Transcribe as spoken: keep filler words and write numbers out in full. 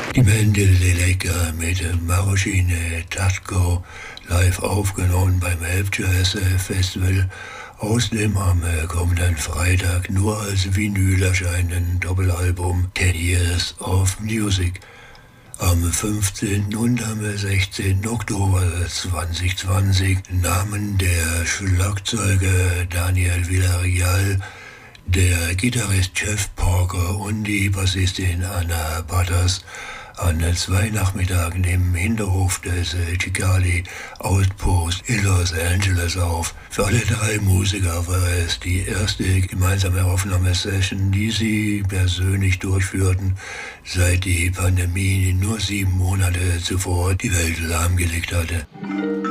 Die Mendelelecker mit Maroschine Tatko live aufgenommen beim Help Jazz Festival aus dem am kommenden Freitag nur als Vinyl erscheinenden Doppelalbum Ten Years of Music. Am fünfzehnten und am sechzehnten Oktober zweitausendzwanzig nahmen der Schlagzeuger Daniel Villarreal, der Gitarrist Jeff Parker und die Bassistin Anna Butters an zwei Nachmittagen im Hinterhof des Chicali Outpost in Los Angeles auf. Für alle drei Musiker war es die erste gemeinsame Aufnahmesession, die sie persönlich durchführten, seit die Pandemie nur sieben Monate zuvor die Welt lahmgelegt hatte.